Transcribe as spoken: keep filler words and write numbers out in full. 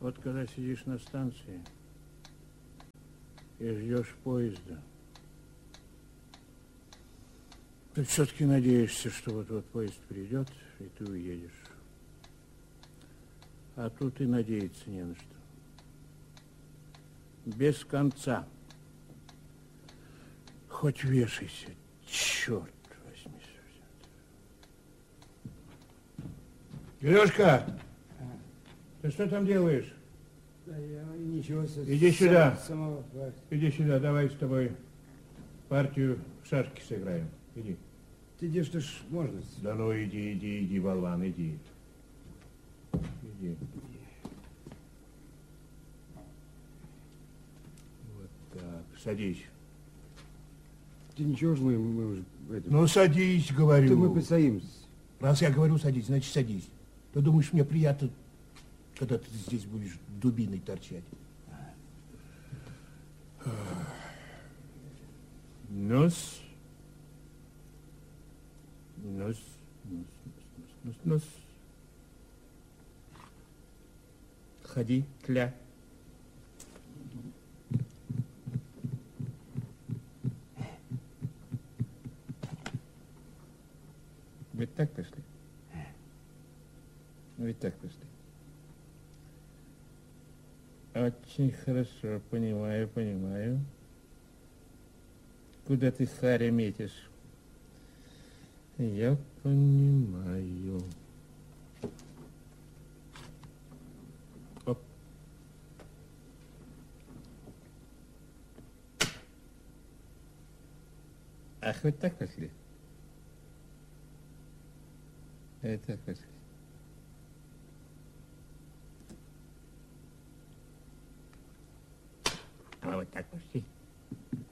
Вот когда сидишь на станции и ждешь поезда, ты все-таки надеешься, что вот-вот поезд придет, и ты уедешь. А тут и надеяться не на что. Без конца. Хоть вешайся, черт возьми. Лешка, а? Ты что там делаешь? Да я ничего. Иди сюда. Самого... Иди сюда, давай с тобой партию в шашки сыграем. Иди. Ты где что ж можно? Да ну иди, иди, иди, болван, иди. Иди. Вот так, садись. Ты ничего ж мы, мы уже... Это... Ну садись, говорю. Да мы постоим. Раз я говорю садись, значит садись. Ты думаешь, мне приятно, когда ты здесь будешь дубиной торчать? Нос. Нос. Нос. Нос. Нос. Нос. Ходи, тля. Ведь так пошли? Ведь так пошли. Очень хорошо, понимаю, понимаю. Куда ты, Харя, метишь? Я понимаю. Оп. Ах, вот так пошли? Это пошли. А вот так пошли.